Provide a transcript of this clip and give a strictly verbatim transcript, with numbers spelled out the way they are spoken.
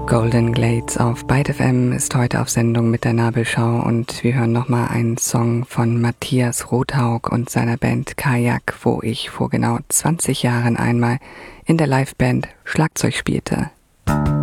Golden Glades auf Byte F M ist heute auf Sendung mit der Nabelschau und wir hören nochmal einen Song von Matthias Rothaug und seiner Band Kajak, wo ich vor genau zwanzig Jahren einmal in der Liveband Schlagzeug spielte.